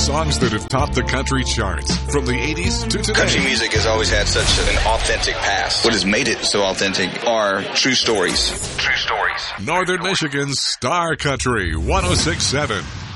songs that have topped the country charts from the 80s to today. Country music has always had such an authentic past. What has made it so authentic are true stories. True stories. Northern Michigan's Star Country 106.7.